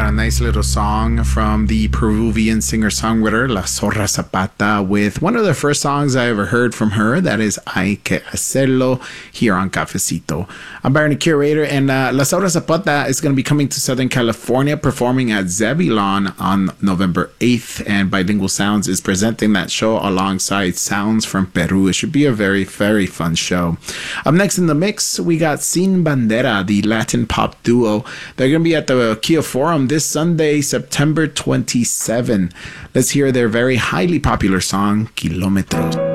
a nice little song from the Peruvian singer-songwriter La Zorra Zapata with one of the first songs I ever heard from her. That is Hay Que Hacerlo here on Cafecito. I'm Byron, the curator, and La Zorra Zapata is going to be coming to Southern California, performing at Zebulon on November 8th, and Bilingual Sounds is presenting that show alongside Sounds from Peru. It should be a very, very fun show. Up next in the mix, we got Sin Bandera, the Latin pop duo. They're going to be at the Kia Forum this Sunday, September 27. Let's hear their very highly popular song, Kilómetros.